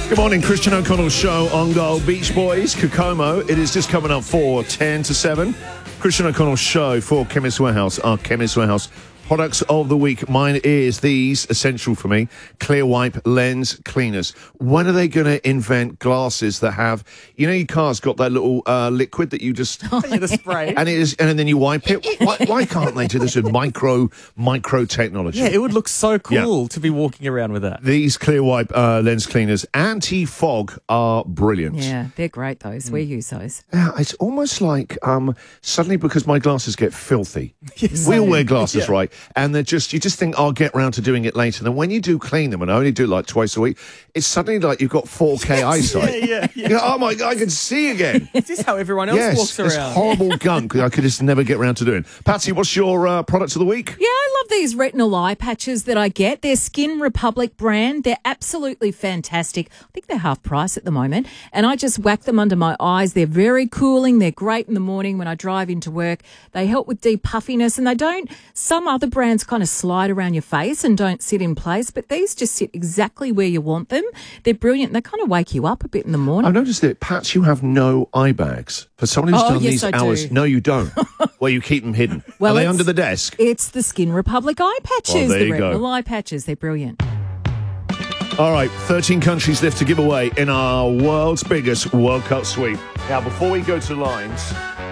Good morning, Christian O'Connell show on Gold. Beach Boys, Kokomo. It is just coming up for 10 to 7. Christian O'Connell show for Chemist Warehouse, our Chemist Warehouse products of the week. Mine is these, essential for me, Clear Wipe Lens Cleaners. When are they going to invent glasses that have, you know, your car's got that little liquid that you just... the spray. And then you wipe it. Why can't they do this with micro technology? Yeah, it would look so cool to be walking around with that. These Clear Wipe Lens Cleaners, anti-fog, are brilliant. Yeah, they're great, those. We use those. Yeah, it's almost like suddenly, because my glasses get filthy. Yes. We all wear glasses, right? And you just think, I'll get round to doing it later. And then when you do clean them, and I only do it like twice a week, it's suddenly like you've got 4K eyesight. Yeah. You go, oh my God, I can see again. Is this how everyone else walks around? It's horrible gunk I could just never get round to doing. Patsy, what's your product of the week? Yeah, I love these retinal eye patches that I get. They're Skin Republic brand. They're absolutely fantastic. I think they're half price at the moment. And I just whack them under my eyes. They're very cooling. They're great in the morning when I drive into work. They help with deep puffiness, and they don't, some other brands kind of slide around your face and don't sit in place, but these just sit exactly where you want them. They're brilliant. They kind of wake you up a bit in the morning. I've noticed that, Pats, you have no eye bags. For someone who's done yes, these I hours, do. no, you don't. Well, you keep them hidden. Well, Are they it's- under the desk? It's the Skin Republic eye patches. Well, there the you go. retinal eye patches. They're brilliant. All right, 13 countries left to give away in our world's biggest World Cup sweep. Now, before we go to lines,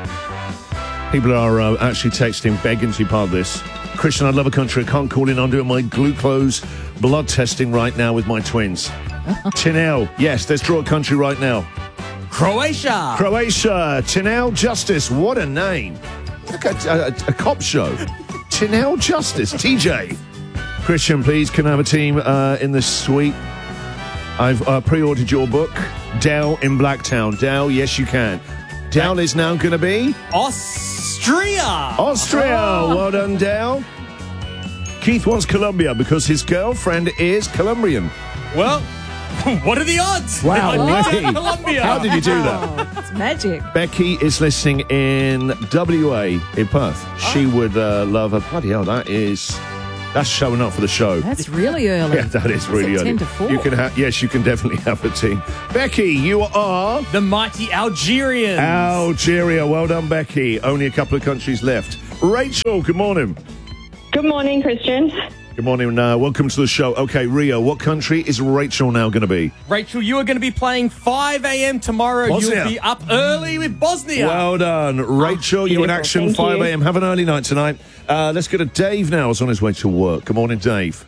people are actually texting, begging to be part of this. Christian, I love a country. I can't call in. I'm doing my glucose blood testing right now with my twins. Tinel, yes, let's draw a country right now. Croatia. Tinel Justice, what a name. Like a cop show. Tinel Justice, TJ. Christian, please, can I have a team in the suite? I've pre-ordered your book, Dell in Blacktown. Dell, yes, you can. Dell is now going to be... Austria. Well done, Dell. Keith wants Colombia because his girlfriend is Colombian. Well, what are the odds? Wow, I picked Ray. Colombia. How did you do that? It's magic. Becky is listening in WA in Perth. She would love her. Bloody hell, that's showing up for the show. That's really early. Yeah, that is really it early. 10 to 4? You can yes, you can definitely have a team. Becky, you are The mighty Algerians. Algeria. Well done, Becky. Only a couple of countries left. Rachel, good morning. Good morning, Christian. Good morning. Welcome to the show. Okay, Rio, what country is Rachel now going to be? Rachel, you are going to be playing 5 a.m. tomorrow. Bosnia. You'll be up early with Bosnia. Well done. Rachel, you in beautiful. action, Thank 5 you. a.m. Have an early night tonight. Let's go to Dave now. He's on his way to work. Good morning, Dave.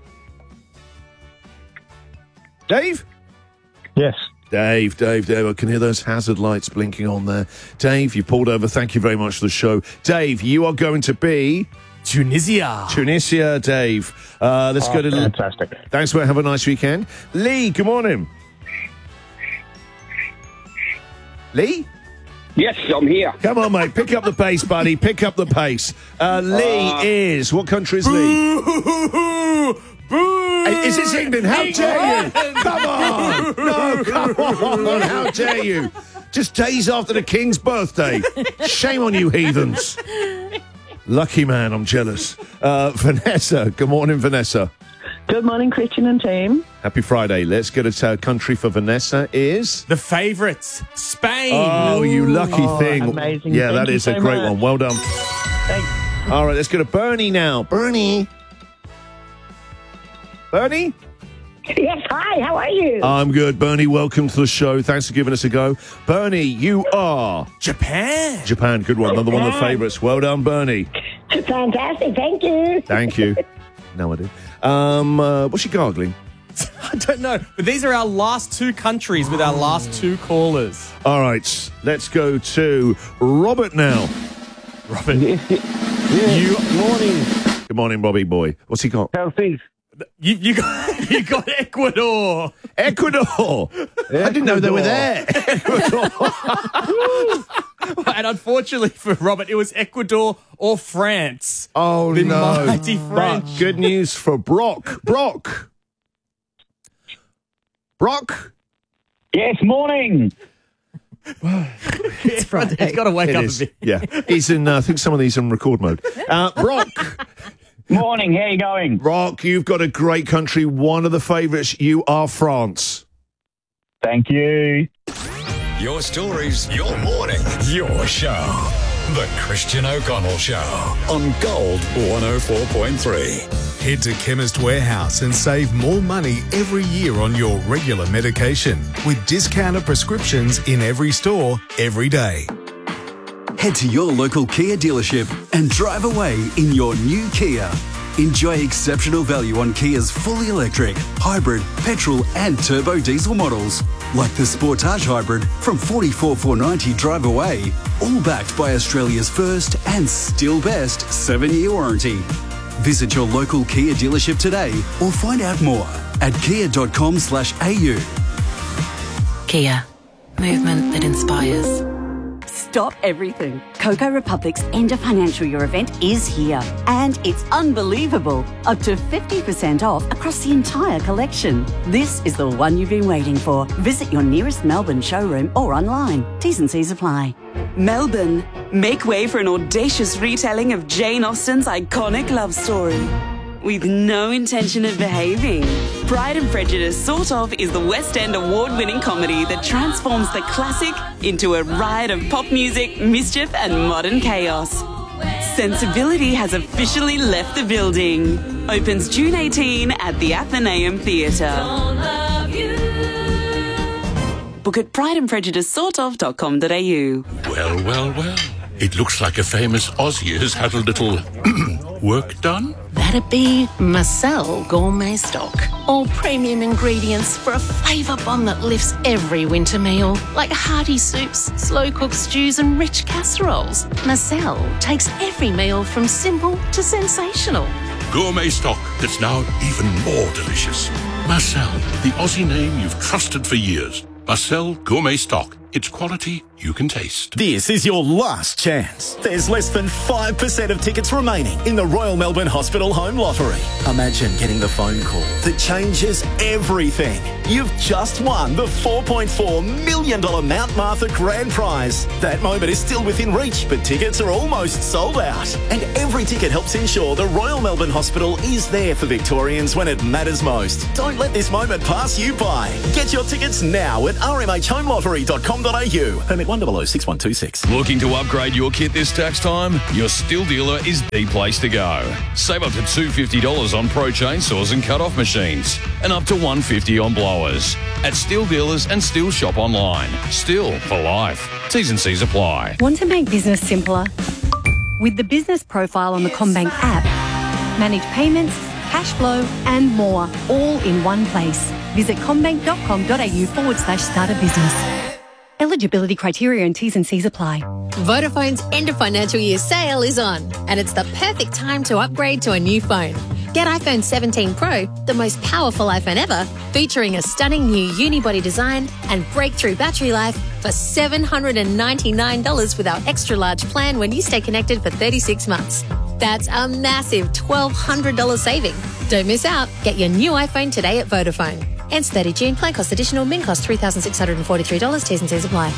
Dave? Yes. Dave, I can hear those hazard lights blinking on there. Dave, you pulled over. Thank you very much for the show. Dave, you are going to be Tunisia, Dave. Let's go to... Fantastic. Thanks for Have a nice weekend. Lee, good morning. Lee? Yes, I'm here. Come on, mate. Pick up the pace, buddy. Pick up the pace. Lee is... What country is Lee? Boo! Hey, is this England? How dare you? Come on. No, come on. How dare you? Just days after the King's birthday. Shame on you, heathens. Lucky man, I'm jealous. Vanessa. Good morning, Vanessa. Good morning, Christian and team. Happy Friday. Let's get a country for Vanessa is... The favourites, Spain. Oh, you lucky thing. amazing. Yeah, Thank that you is a so great much. one. Well done. Thanks. All right, let's go to Bernie now. Bernie? Yes, hi, how are you? I'm good. Bernie, welcome to the show. Thanks for giving us a go. Bernie, you are... Japan. Japan, good one. Another one of the favourites. Well done, Bernie. Fantastic, thank you. Thank you. No, I did. What's she gargling? I don't know, but these are our last 2 countries with our last 2 callers. All right, let's go to Robert now. Robert, Good morning. Good morning, Bobby boy. What's he got? How's things? you got Ecuador. Ecuador. I didn't know they were there. And unfortunately for Robert, it was Ecuador or France. Oh, The no. mighty But French. good news for Brock. Brock? Yes, morning. It's Friday. He's got to wake It up is. a bit. Yeah. He's in, I think some of these are in record mode. Brock. Morning, how you going? Brock, you've got a great country. One of the favourites. You are France. Thank you. Your stories, your morning, your show. The Christian O'Connell Show on Gold 104.3. Head to Chemist Warehouse and save more money every year on your regular medication with discounted prescriptions in every store, every day. Head to your local Kia dealership and drive away in your new Kia. Enjoy exceptional value on Kia's fully electric, hybrid, petrol and turbo diesel models, like the Sportage Hybrid from $44,490 drive away, all backed by Australia's first and still best 7-year warranty. Visit your local Kia dealership today or find out more at kia.com/au. Kia. Movement that inspires. Stop everything. Coco Republic's End of Financial Year event is here. And it's unbelievable. Up to 50% off across the entire collection. This is the one you've been waiting for. Visit your nearest Melbourne showroom or online. T's and C's apply. Melbourne, make way for an audacious retelling of Jane Austen's iconic love story. With no intention of behaving. Pride and Prejudice Sort Of is the West End award-winning comedy that transforms the classic into a riot of pop music, mischief and modern chaos. Sensibility has officially left the building. Opens June 18 at the Athenaeum Theatre. Book at prideandprejudicesortof.com.au. Well, well, well. It looks like a famous Aussie has had a little work done. That'd be Marcel Gourmet Stock. All premium ingredients for a flavour bomb that lifts every winter meal, like hearty soups, slow-cooked stews and rich casseroles. Marcel takes every meal from simple to sensational. Gourmet stock that's now even more delicious. Marcel, the Aussie name you've trusted for years. Marcel Gourmet Stock. It's quality you can taste. This is your last chance. There's less than 5% of tickets remaining in the Royal Melbourne Hospital Home Lottery. Imagine getting the phone call that changes everything. You've just won the $4.4 million Mount Martha Grand Prize. That moment is still within reach, but tickets are almost sold out. And every ticket helps ensure the Royal Melbourne Hospital is there for Victorians when it matters most. Don't let this moment pass you by. Get your tickets now at rmhhomelottery.com.au. Permit 1006126. Looking to upgrade your kit this tax time? Your Stihl dealer is the place to go. Save up to $250 on pro chainsaws and cut-off machines, and up to $150 on blowers. At Stihl dealers and Stihl shop online. Stihl for life. T's and C's apply. Want to make business simpler? With the business profile on the CommBank app, manage payments, cash flow and more, all in one place. Visit commbank.com.au/start a business. Eligibility criteria and T's and C's apply. Vodafone's end of financial year sale is on, and it's the perfect time to upgrade to a new phone. Get iPhone 17 Pro, the most powerful iPhone ever, featuring a stunning new unibody design and breakthrough battery life for $799 with our extra large plan when you stay connected for 36 months. That's a massive $1,200 saving. Don't miss out. Get your new iPhone today at Vodafone. Ends 30 June. Plan cost additional. Min cost $3,643. T's and C's apply.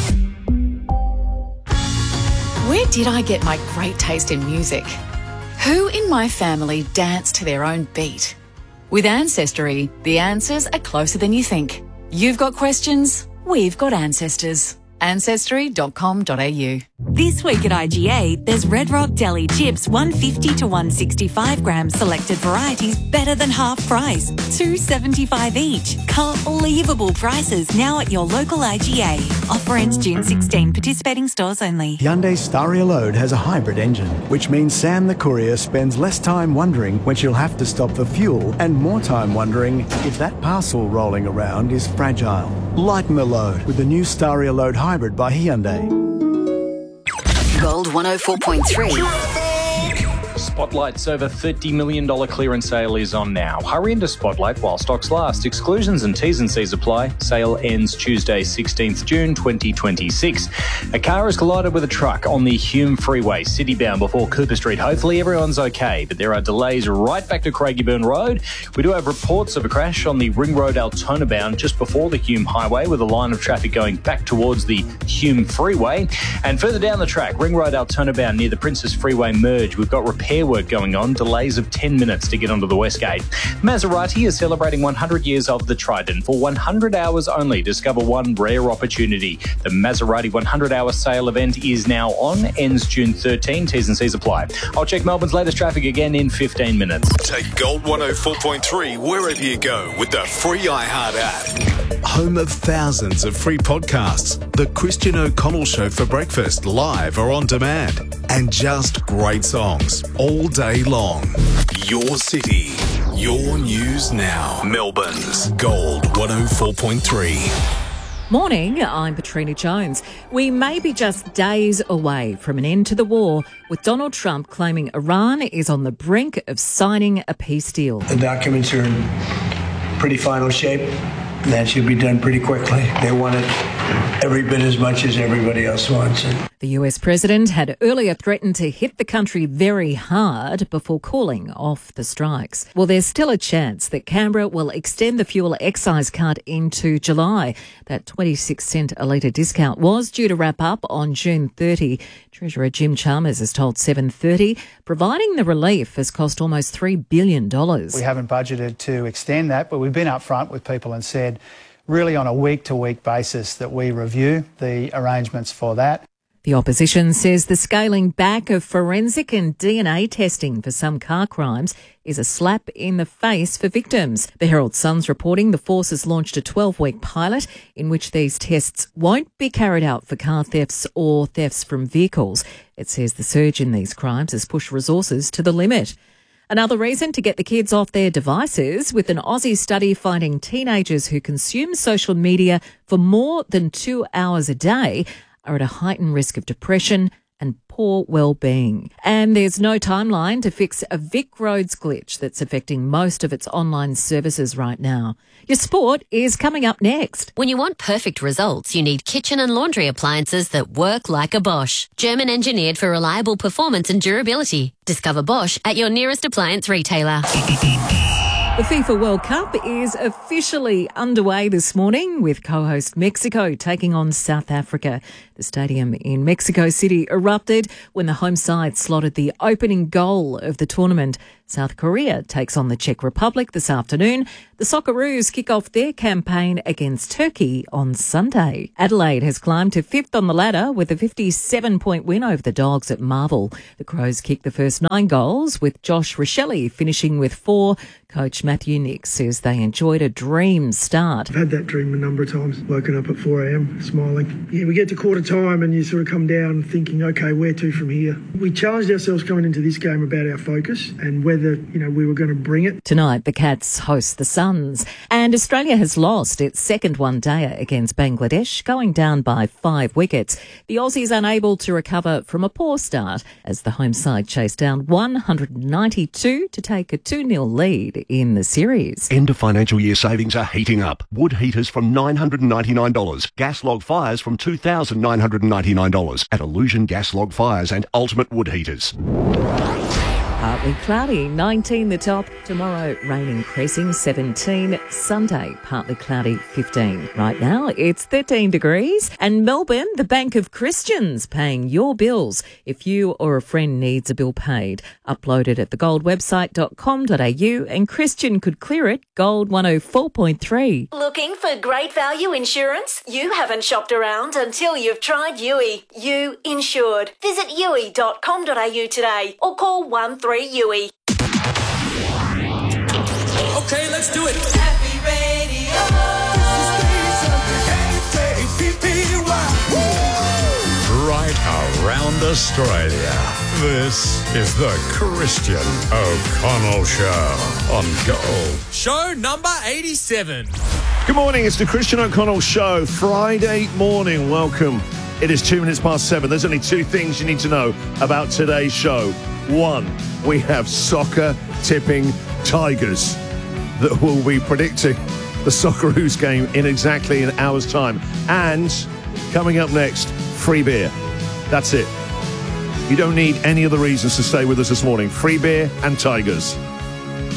Where did I get my great taste in music? Who in my family dance to their own beat? With Ancestry, the answers are closer than you think. You've got questions, we've got ancestors. Ancestry.com.au. This week at IGA, there's Red Rock Deli chips 150 to 165 grams selected varieties better than half price, $2.75 each. Unbelievable prices now at your local IGA. Offer ends June 16. Participating stores only. Hyundai's Staria Load has a hybrid engine, which means Sam the courier spends less time wondering when she'll have to stop for fuel and more time wondering if that parcel rolling around is fragile. Lighten the load with the new Staria Load Hybrid by Hyundai. Gold 104.3. Spotlight's over $30 million clearance sale is on now. Hurry into Spotlight while stocks last. Exclusions and T's and C's apply. Sale ends Tuesday, 16th June 2026. A car has collided with a truck on the Hume Freeway, citybound before Cooper Street. Hopefully everyone's okay, but there are delays right back to Craigieburn Road. We do have reports of a crash on the Ring Road Altona bound just before the Hume Highway, with a line of traffic going back towards the Hume Freeway. And further down the track, Ring Road Altona bound near the Princess Freeway merge, we've got repair work going on, delays of 10 minutes to get onto the West Gate. Maserati is celebrating 100 years of the Trident. For 100 hours only, discover one rare opportunity. The Maserati 100-hour sale event is now on, ends June 13. T's and C's apply. I'll check Melbourne's latest traffic again in 15 minutes. Take Gold 104.3 wherever you go with the free iHeart app. Home of thousands of free podcasts. The Christian O'Connell Show for breakfast, live or on demand. And just great songs all day long. Your city, your news now. Melbourne's Gold 104.3. Morning, I'm Katrina Jones. We may be just days away from an end to the war, with Donald Trump claiming Iran is on the brink of signing a peace deal. The documents are in pretty final shape. That should be done pretty quickly. They want it every bit as much as everybody else wants it. The US president had earlier threatened to hit the country very hard before calling off the strikes. Well, there's still a chance that Canberra will extend the fuel excise cut into July. That 26-cent a litre discount was due to wrap up on June 30. Treasurer Jim Chalmers has told 7:30, providing the relief has cost almost $3 billion. We haven't budgeted to extend that, but we've been upfront with people and said, really on a week-to-week basis, that we review the arrangements for that. The opposition says the scaling back of forensic and DNA testing for some car crimes is a slap in the face for victims. The Herald Sun's reporting the force has launched a 12-week pilot in which these tests won't be carried out for car thefts or thefts from vehicles. It says the surge in these crimes has pushed resources to the limit. Another reason to get the kids off their devices, with an Aussie study finding teenagers who consume social media for more than 2 hours a day are at a heightened risk of depression and poor well-being. And there's no timeline to fix a Vic Roads glitch that's affecting most of its online services right now. Your sport is coming up next. When you want perfect results, you need kitchen and laundry appliances that work like a Bosch. German engineered for reliable performance and durability. Discover Bosch at your nearest appliance retailer. The FIFA World Cup is officially underway this morning, with co-host Mexico taking on South Africa. The stadium in Mexico City erupted when the home side slotted the opening goal of the tournament. South Korea takes on the Czech Republic this afternoon. The Socceroos kick off their campaign against Turkey on Sunday. Adelaide has climbed to 5th on the ladder with a 57-point win over the Dogs at Marvel. The Crows kicked the first 9 goals, with Josh Richelli finishing with 4. Coach Matthew Nix says they enjoyed a dream start. I've had that dream a number of times, woken up at 4 a.m. smiling. Yeah, we get to quarter time and you sort of come down thinking, okay, where to from here? We challenged ourselves coming into this game about our focus and whether, we were going to bring it. Tonight, the Cats host the Suns, and Australia has lost its second one-dayer against Bangladesh, going down by 5 wickets. The Aussies unable to recover from a poor start as the home side chased down 192 to take a 2-0 lead in the series. End of financial year savings are heating up. Wood heaters from $999. Gas log fires from $2,999 at Illusion Gas Log Fires and Ultimate Wood Heaters. Partly cloudy, 19 the top. Tomorrow, rain increasing, 17. Sunday, partly cloudy, 15. Right now, it's 13 degrees. And Melbourne, the Bank of Christians, paying your bills. If you or a friend needs a bill paid, upload it at thegoldwebsite.com.au and Christian could clear it. Gold 104.3. Looking for great value insurance? You haven't shopped around until you've tried Yui. You insured. Visit yui.com.au today or call 13YUI. Okay, let's do it. Happy Radio. Right around Australia. This is the Christian O'Connell Show on Gold. Show number 87. Good morning, it's the Christian O'Connell Show, Friday morning. Welcome. It is 2 minutes past 7. There's only 2 things you need to know about today's show. 1, we have soccer tipping Tigers that will be predicting the Socceroos game in exactly an hour's time. And coming up next, free beer. That's it. You don't need any other reasons to stay with us this morning. Free beer and Tigers.